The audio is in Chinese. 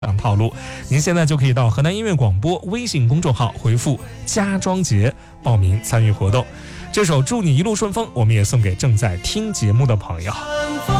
套路。您现在就可以到河南音乐广播微信公众号回复家装节报名参与活动。这首祝你一路顺风我们也送给正在听节目的朋友。